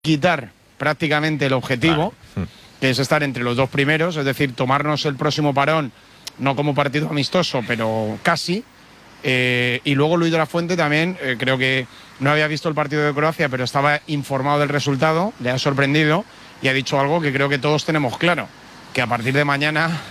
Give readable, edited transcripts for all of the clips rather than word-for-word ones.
quitar prácticamente el objetivo, que es estar entre los dos primeros, es decir, tomarnos el próximo parón, no como partido amistoso, pero casi. Y luego Luis de la Fuente también, creo que no había visto el partido de Croacia, pero estaba informado del resultado, le ha sorprendido y ha dicho algo que creo que todos tenemos claro, que a partir de mañana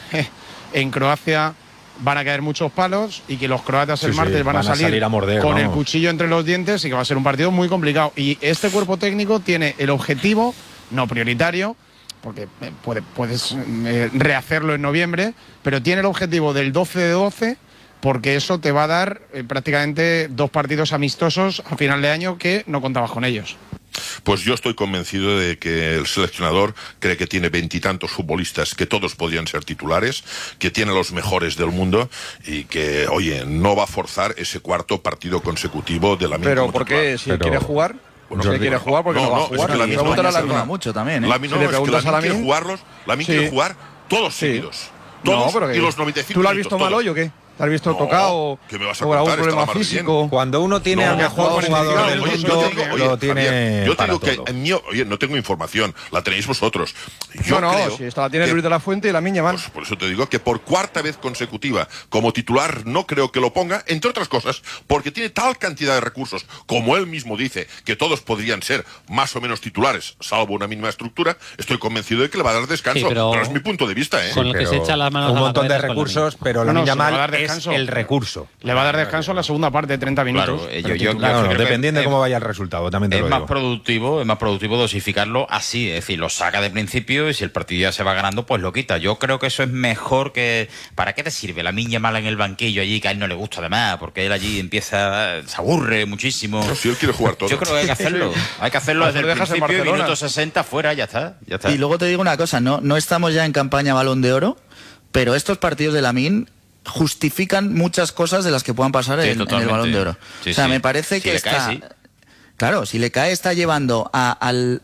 en Croacia van a caer muchos palos y que los croatas el martes van a salir a morder, con el cuchillo entre los dientes y que va a ser un partido muy complicado. Y este cuerpo técnico tiene el objetivo, no prioritario, porque puedes rehacerlo en noviembre, pero tiene el objetivo del 12 de 12, porque eso te va a dar prácticamente 2 partidos amistosos a final de año que no contabas con ellos. Pues yo estoy convencido de que el seleccionador cree que tiene 20 y tantos futbolistas que todos podrían ser titulares, que tiene los mejores del mundo y que, oye, no va a forzar ese cuarto partido consecutivo de la misma. ¿Pero por qué? Si quiere jugar, bueno, si quiere jugar, porque no va a jugar. Es que Lamin juega mucho también, ¿eh? Lamin, Si le preguntas a quiere jugarlos, Lamin quiere jugar todos seguidos. Todos, pero y los 95 ¿tú lo has visto mal hoy o qué? ¿Te has visto tocado ¿qué me vas a o algún contar? problema físico? Cuando uno tiene al mejor jugador del mundo, lo tiene. Yo te digo para que todo. oye, no tengo información, la tenéis vosotros. Yo creo si esta la tiene que, Luis de la Fuente y Lamin Yamal. pues por eso te digo que por cuarta vez consecutiva como titular no creo que lo ponga, entre otras cosas, porque tiene tal cantidad de recursos, como él mismo dice, que todos podrían ser más o menos titulares, salvo una mínima estructura. Estoy convencido de que le va a dar descanso, pero es mi punto de vista, ¿eh? Con lo que se echa las manos un a la montón de cabeza recursos, pero Lamin Yamal es el recurso. Le va a dar descanso en la segunda parte de 30 minutos. Claro, dependiendo de cómo vaya el resultado, también te lo digo. Es más productivo dosificarlo así, es decir, lo saca de principio y si el partido ya se va ganando, pues lo quita. Yo creo que eso es mejor que... ¿Para qué te sirve Lamin Yamal en el banquillo allí, que a él no le gusta además? Porque él allí se aburre muchísimo. No, si él quiere jugar todo. Yo creo que hay que hacerlo. Hay que hacerlo desde el principio, minuto 60, fuera, ya está. Y luego te digo una cosa, no estamos ya en campaña Balón de Oro, pero estos partidos de Lamin justifican muchas cosas de las que puan pasar en el Balón de Oro. Sí, o sea, me parece que está... Claro, si le cae está llevando al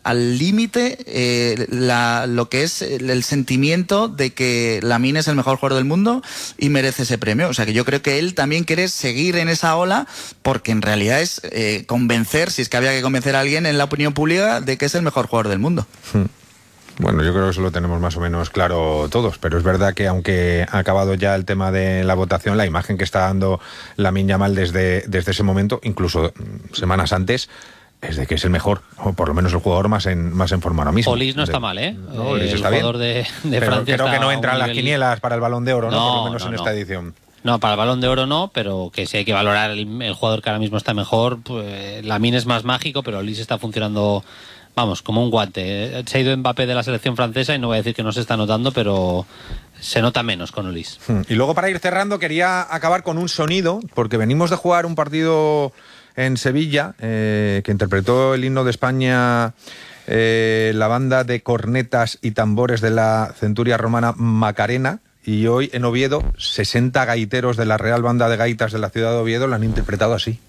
límite lo que es el sentimiento de que Lamin es el mejor jugador del mundo y merece ese premio. O sea que yo creo que él también quiere seguir en esa ola porque en realidad es convencer, si es que había que convencer a alguien en la opinión pública de que es el mejor jugador del mundo. Bueno, yo creo que eso lo tenemos más o menos claro todos, pero es verdad que aunque ha acabado ya el tema de la votación, la imagen que está dando Lamin Yamal desde ese momento, incluso semanas antes, es de que es el mejor, o por lo menos el jugador más en forma ahora mismo. Olis no está mal, ¿eh? No, Olis el está jugador bien. de Francia creo que no entran las nivel... quinielas para el Balón de Oro, ¿no? Por lo menos en esta edición. No, para el Balón de Oro no, pero que si hay que valorar el jugador que ahora mismo está mejor, pues Lamin es más mágico, pero Olis está funcionando... Vamos, como un guante. Se ha ido Mbappé de la selección francesa y no voy a decir que no se está notando, pero se nota menos con Olis. Y luego para ir cerrando quería acabar con un sonido, porque venimos de jugar un partido en Sevilla que interpretó el himno de España la banda de cornetas y tambores de la centuria romana Macarena. Y hoy en Oviedo 60 gaiteros de la Real Banda de Gaitas de la ciudad de Oviedo la han interpretado así.